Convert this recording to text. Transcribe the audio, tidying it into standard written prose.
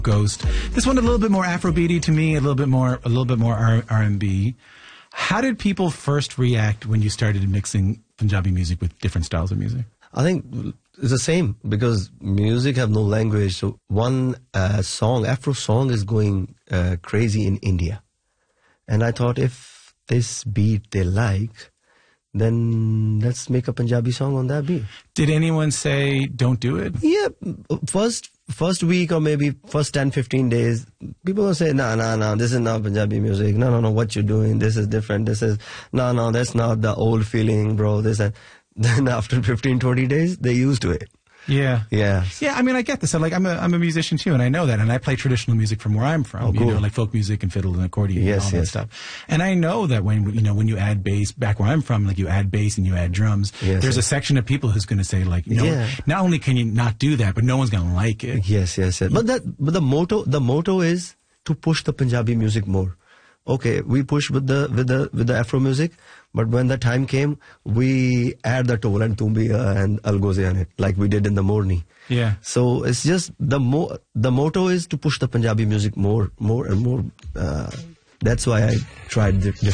Ghost. This one a little bit more Afrobeaty to me, a little bit more R&B. How did people first react when you started mixing Punjabi music with different styles of music? I think it's the same because music have no language. So one song, Afro song, is going crazy in India, and I thought if this beat they like, then let's make a Punjabi song on that beat. Did anyone say don't do it? Yeah, first week or maybe first 10-15 days, people will say, no, this is not Punjabi music. No, what you're doing, this is different. This is, no, that's not the old feeling, bro. This and then after 15-20 days, they used to it. Yeah. Yeah. Yeah, I mean, I get this. I'm a musician too, and I know that. And I play traditional music from where I'm from. Oh, cool. You know, like folk music and fiddle and accordion and all that stuff. And I know that when you add bass, back where I'm from, like you add bass and you add drums, there's a section of people who's going to say like, not only can you not do that, but no one's going to like it. Yes. But the motto is to push the Punjabi music more. Okay, we push with the Afro music, but when the time came, we add the Tol and Tumbiya and Algoze on it, like we did in the Morni. Yeah. So it's just the motto is to push the Punjabi music more and more. That's why I tried